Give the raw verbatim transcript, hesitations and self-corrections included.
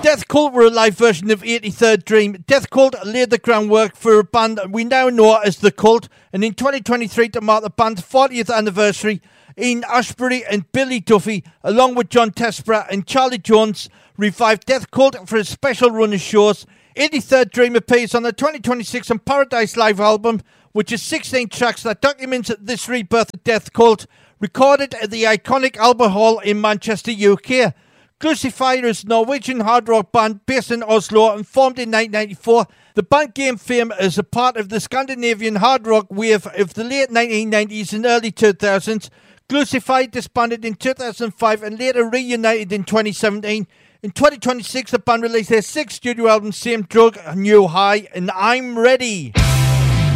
Death Cult were a live version of eighty-third Dream. Death Cult laid the groundwork for a band we now know as The Cult, and in twenty twenty-three, to mark the band's fortieth anniversary, Ian Ashbury and Billy Duffy, along with John Tespera and Charlie Jones, revived Death Cult for a special run of shows. eighty-third Dream appears on the twenty twenty-six On Paradise Live album, which is sixteen tracks that documents this rebirth of Death Cult, recorded at the iconic Albert Hall in Manchester, U K. Crucifier is a Norwegian hard rock band based in Oslo and formed in nineteen ninety-four. The band gained fame as a part of the Scandinavian hard rock wave of the late nineteen nineties and early two thousands. Crucifier disbanded in two thousand five and later reunited in twenty seventeen. In twenty twenty-six, the band released their sixth studio album, Same Drug, New High, and I'm Ready.